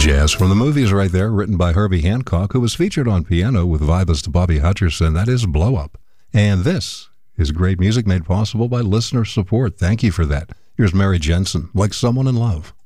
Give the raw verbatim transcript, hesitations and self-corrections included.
Jazz from the Movies right there, written by Herbie Hancock, who was featured on piano with vibist Bobby Hutcherson. That is Blow Up. And this is great music made possible by listener support. Thank you for that. Here's Mary Jensen, Like Someone in Love.